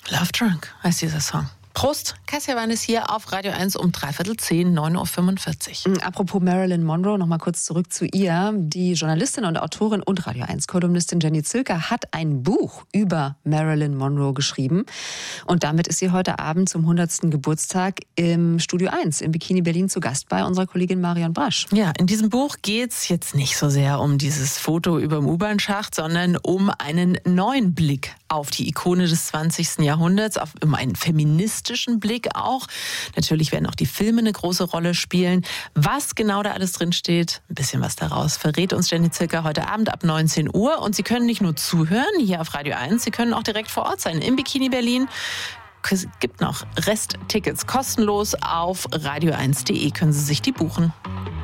Love Drunk heißt dieser Song. Prost, Kassia Wein ist hier auf Radio 1 um 9:45 Uhr. Apropos Marilyn Monroe, noch mal kurz zurück zu ihr. Die Journalistin und Autorin und Radio 1-Kolumnistin Jenny Zilker hat ein Buch über Marilyn Monroe geschrieben. Und damit ist sie heute Abend zum 100. Geburtstag im Studio 1 im Bikini Berlin zu Gast bei unserer Kollegin Marion Brasch. Ja, in diesem Buch geht es jetzt nicht so sehr um dieses Foto über dem U-Bahn-Schacht, sondern um einen neuen Blick auf die Ikone des 20. Jahrhunderts, um einen feministischen Blick auch. Natürlich werden auch die Filme eine große Rolle spielen. Was genau da alles drin steht, ein bisschen was daraus verrät uns Jenny Zilker heute Abend ab 19 Uhr. Und Sie können nicht nur zuhören hier auf Radio 1, Sie können auch direkt vor Ort sein im Bikini Berlin. Es gibt noch Resttickets kostenlos auf radio1.de, können Sie sich die buchen.